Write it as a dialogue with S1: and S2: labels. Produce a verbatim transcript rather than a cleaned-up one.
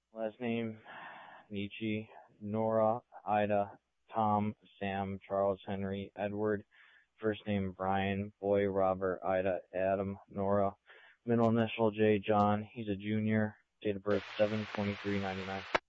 S1: Last name, Nietzsche, Nora, Ida, Tom, Sam, Charles, Henry, Edward. First name, Brian, Boy, Robert, Ida, Adam, Nora. Middle initial, J, John. He's a junior. Date of birth, seven twenty-three ninety-nine.